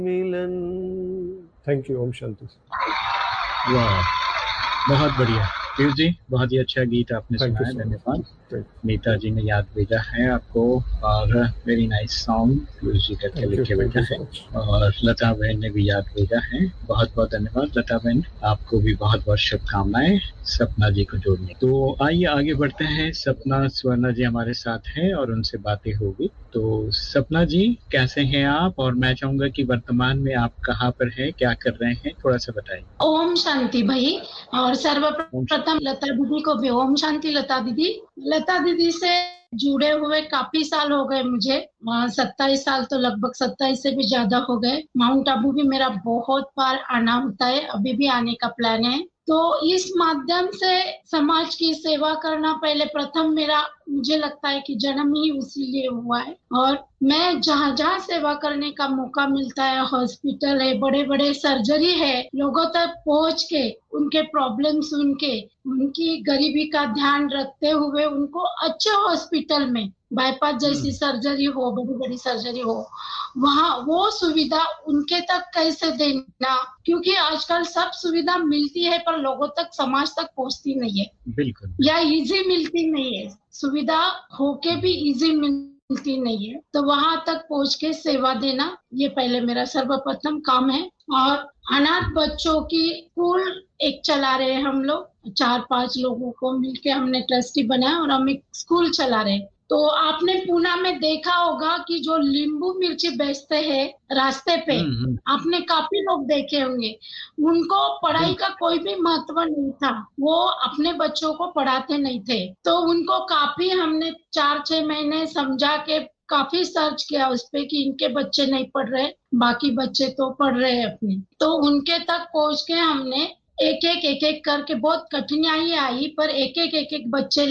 Milan. Thank you. Om Shanti. वाह, बहुत बढ़िया पीयूष जी, बहुत ही अच्छा गीत आपने थैंक यू सुनाया, सो धन्यवाद। मच। नीता जी ने याद भेजा है आपको, और very nice song Piyush ji करके लिख के थैंक भेजा यू है। So much. और लता बहन ने भी याद भेजा है, बहुत बहुत धन्यवाद लता बहन, आपको भी बहुत बहुत शुभकामनाएं सपना जी को जोड़ने। तो आइए आगे बढ़ते हैं। सपना स्वर्णा जी हमारे साथ हैं और उनसे बातें होगी। तो सपना जी, कैसे हैं आप? और मैं चाहूंगा कि वर्तमान में आप कहाँ पर हैं, क्या कर रहे हैं, थोड़ा सा बताइए। ओम शांति भाई। और सर्वप्रथम लता दीदी को भी ओम शांति। लता दीदी से जुड़े हुए काफी साल हो गए मुझे, 27 साल तो लगभग 27 से भी ज्यादा हो गए। माउंट आबू भी मेरा बहुत बार आना होता है, अभी भी आने का प्लान है। तो इस माध्यम से समाज की सेवा करना पहले प्रथम मेरा, मुझे लगता है कि जन्म ही उसी लिए हुआ है। और मैं जहाँ जहाँ सेवा करने का मौका मिलता है, हॉस्पिटल है, बड़े बड़े सर्जरी है, लोगों तक पहुँच के उनके प्रॉब्लम सुन के, उनकी गरीबी का ध्यान रखते हुए उनको अच्छे हॉस्पिटल में, बाईपास जैसी सर्जरी हो, बड़ी बड़ी सर्जरी हो, वहाँ वो सुविधा उनके तक कैसे देना, क्योंकि आजकल सब सुविधा मिलती है पर लोगों तक, समाज तक पहुँचती नहीं है। बिल्कुल। या इजी मिलती नहीं है, सुविधा होके भी इजी मिलती नहीं है। तो वहां तक पहुँच के सेवा देना, ये पहले मेरा सर्वप्रथम काम है। और अनाथ बच्चों की स्कूल एक चला रहे हैं हम लोग, 4-5 लोगों को मिलके हमने ट्रस्टी बनाया और हम एक स्कूल चला रहे हैं। तो आपने पूना में देखा होगा कि जो नींबू मिर्ची बेचते हैं रास्ते पे, आपने काफी लोग देखे होंगे। उनको पढ़ाई का कोई भी महत्व नहीं था, वो अपने बच्चों को पढ़ाते नहीं थे। तो उनको काफी हमने 4-6 महीने समझा के काफी सर्च किया उस पे कि इनके बच्चे नहीं पढ़ रहे, बाकी बच्चे तो पढ़ रहे हैं अपने। तो उनके तक पहुंच के हमने एक एक करके, बहुत कठिनाई आई पर एक एक बच्चे